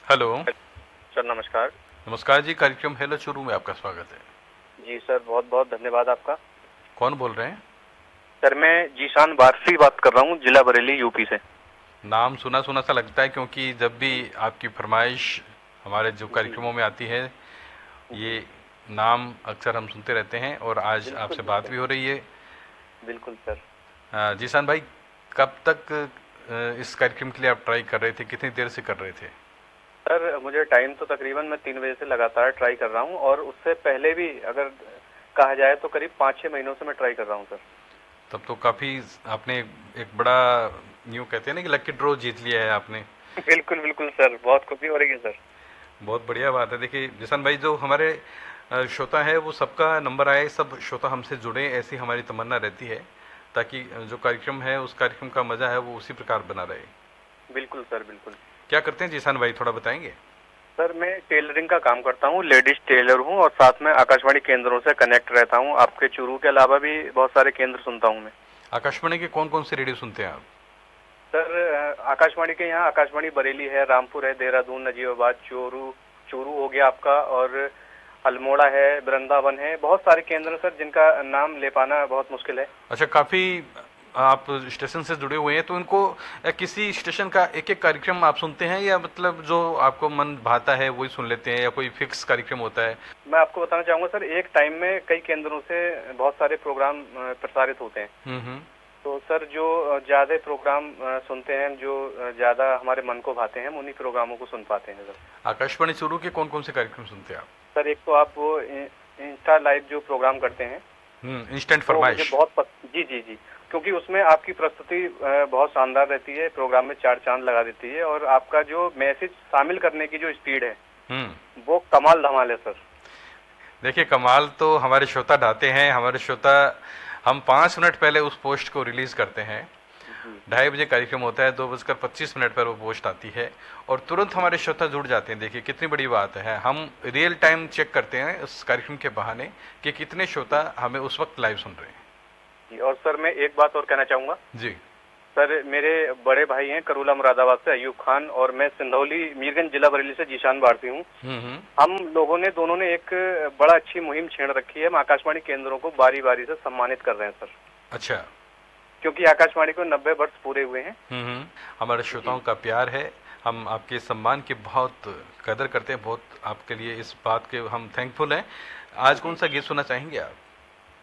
Hello. Sir नमस्कार। नमस्कार जी, कार्यक्रम हेलो चुरू में आपका स्वागत है। जी सर, बहुत बहुत धन्यवाद आपका। कौन बोल रहे हैं? सर मैं जीशान वारसी बात कर रहा हूँ, जिला बरेली यूपी से। नाम सुना सुना सा लगता है, क्योंकि जब भी आपकी फरमाइश हमारे जो जी कार्यक्रमों में आती है, ये जी। नाम अक्सर हम सुनते रहते हैं और आज बिल्कुल आपसे बात बिल्कुल। भी हो रही है। बिल्कुल सर। जीशान भाई, कब तक इस कार्यक्रम के लिए आप ट्राई कर रहे थे, कितनी देर से कर रहे थे? सर मुझे टाइम तो तकरीबन मैं 3 बजे से लगातार ट्राई कर रहा हूँ, और उससे पहले भी अगर कहा जाए तो करीब 5-6 महीनों से मैं ट्राई कर रहा हूँ सर। तब तो काफ़ी आपने एक बड़ा, यूँ कहते हैं ना कि लकी ड्रॉ जीत लिया है आपने। बिल्कुल बिल्कुल सर, बहुत खुशी हो रही है सर। बहुत बढ़िया बात है। देखिए जिसान भाई, जो हमारे श्रोता है वो सबका नंबर आए, सब श्रोता हमसे जुड़े, ऐसी हमारी तमन्ना रहती है, ताकि जो कार्यक्रम है उस कार्यक्रम का मजा है वो उसी प्रकार बना रहे। बिल्कुल सर बिल्कुल। क्या करते हैं जिसान भाई, थोड़ा बताएंगे? सर मैं टेलरिंग का काम करता हूँ, लेडीज टेलर हूँ, और साथ में आकाशवाणी केंद्रों से कनेक्ट रहता हूँ। आपके चूरू के अलावा भी बहुत सारे केंद्र सुनता हूँ मैं। आकाशवाणी के कौन कौन से रेडियो सुनते हैं आप? सर आकाशवाणी के यहाँ आकाशवाणी बरेली है, रामपुर है, देहरादून, नजीबाबाद, चूरू, चूरू हो गया आपका, और अल्मोड़ा है, वृंदावन है। बहुत सारे केंद्र सर, जिनका नाम ले पाना बहुत मुश्किल है। अच्छा, काफ़ी आप स्टेशन से जुड़े हुए हैं, तो इनको किसी स्टेशन का एक एक कार्यक्रम आप सुनते हैं, या मतलब जो आपको मन भाता है वही सुन लेते हैं, या कोई फिक्स कार्यक्रम होता है? मैं आपको बताना चाहूंगा सर, एक टाइम में कई केंद्रों से बहुत सारे प्रोग्राम प्रसारित होते हैं। हम्म। तो सर जो ज्यादा प्रोग्राम सुनते हैं, जो ज्यादा हमारे मन को भाते हैं, हम उन्हीं प्रोग्रामों को सुन पाते हैं सर। आकाशवाणी चूरू के कौन कौन से कार्यक्रम सुनते हैं आप? सर एक तो आप वो इंस्टा लाइव जो प्रोग्राम करते हैं, इंस्टेंट वो मुझे फरमाइश। बहुत जी जी जी। क्योंकि उसमें आपकी प्रस्तुति बहुत शानदार रहती है, प्रोग्राम में चार चांद लगा देती है, और आपका जो मैसेज शामिल करने की जो स्पीड है, हम्म। वो कमाल धमाल है सर। देखिए, कमाल तो हमारे श्रोता ढाते हैं। हमारे श्रोता, हम 5 मिनट पहले उस पोस्ट को रिलीज करते हैं। जी 2:30 बजे कार्यक्रम होता है, 2:25 पर वो पोस्ट आती है, और तुरंत जी हमारे श्रोता जुड़ जाते हैं। देखिए कितनी बड़ी बात है, हम रियल टाइम चेक करते हैं उस कार्यक्रम के बहाने कि कितने श्रोता हमें उस वक्त लाइव सुन रहे हैं। जी। और सर मैं एक बात और कहना चाहूंगा। जी। सर मेरे बड़े भाई हैं करूला मुरादाबाद से अयूब खान, और मैं सिंधौली मीरगंज जिला बरेली से जीशान भारती हूँ। हम्म। हम लोगों ने दोनों ने एक बड़ा अच्छी मुहिम छेड़ रखी है। हम आकाशवाणी केंद्रों को बारी बारी से सम्मानित कर रहे हैं सर, अच्छा। क्योंकि आकाशवाणी को 90 वर्ष पूरे हुए हैं। हमारे जी। श्रोताओं का प्यार है। हम आपके सम्मान की बहुत कदर करते हैं, बहुत आपके लिए इस बात के हम थैंकफुल हैं। आज कौन जी सा गीत सुनना चाहेंगे आप?